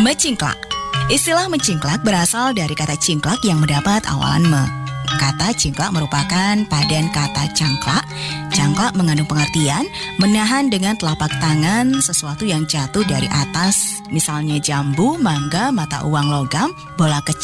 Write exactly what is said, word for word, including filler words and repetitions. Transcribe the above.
Mecingklak. Istilah mencingklak berasal dari kata cingklak yang mendapat awalan me. Kata cingklak merupakan padan kata cangklak. Cangklak mengandung pengertian menahan dengan telapak tangan sesuatu yang jatuh dari atas, misalnya jambu, mangga, mata uang logam, bola kecil,